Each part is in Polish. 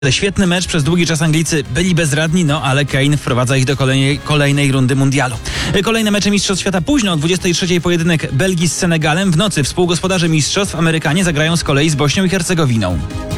Świetny mecz, przez długi czas Anglicy byli bezradni, ale Kane wprowadza ich do kolejnej rundy mundialu. Kolejne mecze Mistrzostw Świata późno, o 23:00 pojedynek Belgii z Senegalem. W nocy współgospodarze Mistrzostw Amerykanie zagrają z kolei z Bośnią i Hercegowinną.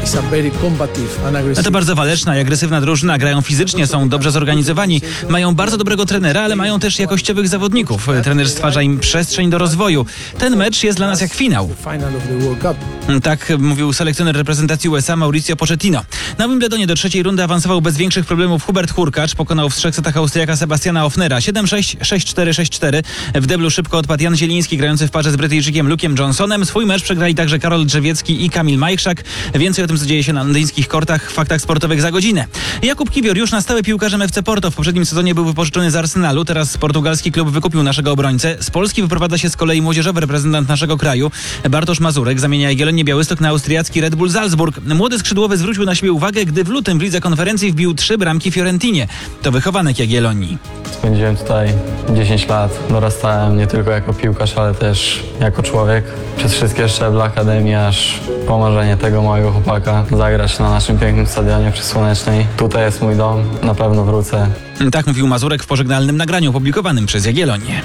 To bardzo waleczna i agresywna drużyna, grają fizycznie, są dobrze zorganizowani, mają bardzo dobrego trenera, ale mają też jakościowych zawodników. Trener stwarza im przestrzeń do rozwoju. Ten mecz jest dla nas jak finał. Tak mówił selekcjoner reprezentacji USA Mauricio Pochettino. Na Wimbledonie do trzeciej rundy awansował bez większych problemów Hubert Hurkacz. Pokonał w 3 setach Austriaka Sebastiana Ofnera 7-6, 6-4, 6-4. W deblu szybko odpadł Jan Zieliński, grający w parze z Brytyjczykiem Luke'em Johnsonem. Swój mecz przegrali także Karol Drzewiecki i Kamil Majchrzak. Więcej o tym, co dzieje się na londyńskich kortach, w faktach sportowych za godzinę. Jakub Kiwior już na stałe piłkarzem FC Porto. W poprzednim sezonie był wypożyczony z Arsenalu. Teraz portugalski klub wykupił naszego obrońcę. Z Polski wyprowadza się z kolei młodzieżowy reprezentant naszego kraju Bartosz Mazurek. Zamienia Jagiellonię Białystok na austriacki Red Bull Salzburg. Młody skrzydłowy zwrócił na siebie uwagę, gdy w lutym w lidze konferencji wbił 3 bramki Fiorentinie. To wychowanek Jagiellonii. Spędziłem tutaj 10 lat. Dorastałem nie tylko jako piłkarz, ale też jako człowiek. Przez wszystkie szczeble akademii, aż po marzenie tego małego chłopaka zagrać na naszym pięknym stadionie przy Słonecznej. Tutaj jest mój dom, na pewno wrócę. Tak mówił Mazurek w pożegnalnym nagraniu opublikowanym przez Jagiellonię.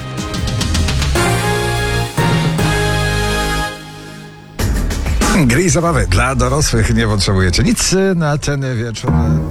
Gry i zabawy dla dorosłych, nie potrzebujecie nic na ten wieczór.